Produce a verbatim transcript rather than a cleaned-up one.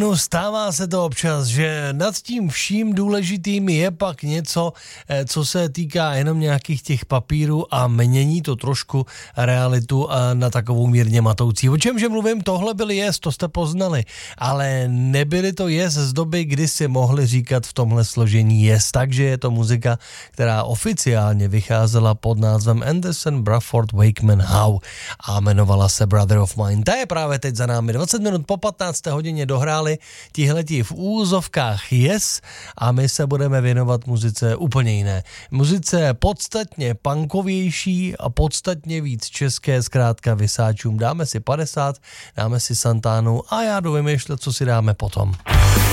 No, stává se to občas, že nad tím vším důležitým je pak něco, co se týká jenom nějakých těch papírů a mění to trošku realitu na takovou mírně matoucí. O čemže mluvím, tohle byly Yes, to jste poznali, ale nebyly to Yes z doby, kdy si mohli říkat v tomhle složení Yes, takže je to muzika, která oficiálně vycházela pod názvem Anderson, Bruford, Wakeman, Howe a jmenovala se Brother of Mine. Ta je právě teď za námi. dvacet minut po patnácté hodině dohráli tihletí v úzovkách Yes a my se budeme věnovat muzice úplně jiné. Muzice podstatně punkovější a podstatně víc české, zkrátka vysáčům. Dáme si padesát, dáme si Santánu a já jdu vymýšlet, co si dáme potom.